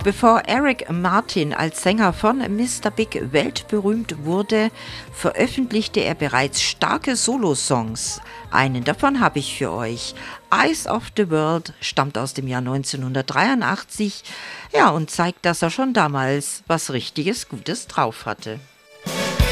Bevor Eric Martin als Sänger von Mr. Big weltberühmt wurde, veröffentlichte er bereits starke Solosongs. Einen davon habe ich für euch. Eyes of the World stammt aus dem Jahr 1983, ja, und zeigt, dass er schon damals was richtiges Gutes drauf hatte.